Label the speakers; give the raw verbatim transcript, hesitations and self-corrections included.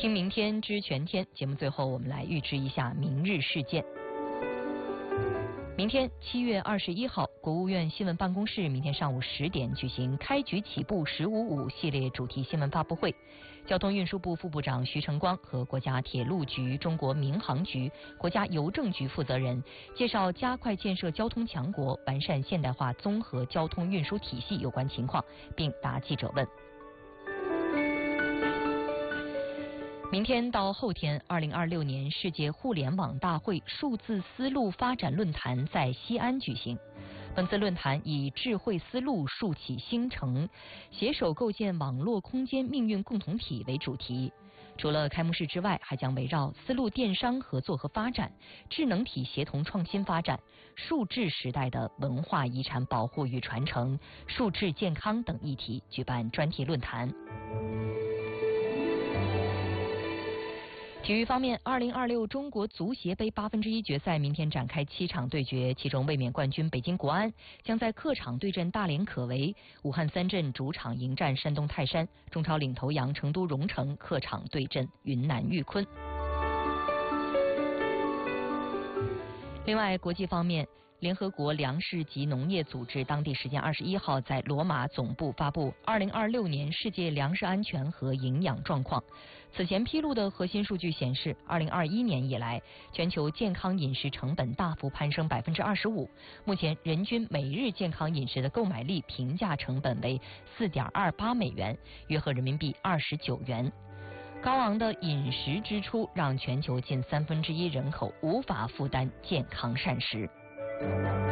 Speaker 1: 听明天知全天节目，最后我们来预知一下明日事件。明天七月二十一号，国务院新闻办公室明天上午十点举行开局起步十五五系列主题新闻发布会。交通运输部副部长徐成光和国家铁路局、中国民航局、国家邮政局负责人介绍加快建设交通强国、完善现代化综合交通运输体系有关情况，并答记者问。明天到后天，二零二六年世界互联网大会数字丝路发展论坛在西安举行。本次论坛以智慧丝路竖起新城，携手构建网络空间命运共同体为主题。除了开幕式之外，还将围绕丝路电商合作和发展、智能体协同创新发展、数字时代的文化遗产保护与传承、数字健康等议题举办专题论坛。体育方面，二零二六中国足协杯八分之一决赛明天展开七场对决，其中卫冕冠军北京国安将在客场对阵大连可为，武汉三镇主场迎战山东泰山，中超领头羊成都蓉城客场对阵云南玉坤。另外，国际方面，联合国粮食及农业组织当地时间二十一号在罗马总部发布二零二六年世界粮食安全和营养状况。此前披露的核心数据显示，二零二一年以来，全球健康饮食成本大幅攀升百分之二十五。目前，人均每日健康饮食的购买力平价成本为四点二八美元，约合人民币二十九元。高昂的饮食支出让全球近三分之一人口无法负担健康膳食。